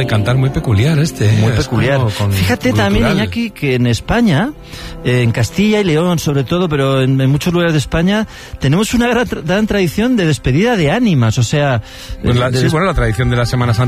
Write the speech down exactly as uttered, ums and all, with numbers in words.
de cantar muy peculiar este. Muy ¿eh? peculiar. Con, Fíjate cultural. también, Iñaki, que en España, eh, en Castilla y León sobre todo, pero en, en muchos lugares de España, tenemos una gran, gran tradición de despedida de ánimas, o sea... Pues la, de, sí, de, bueno, la tradición de la Semana Santa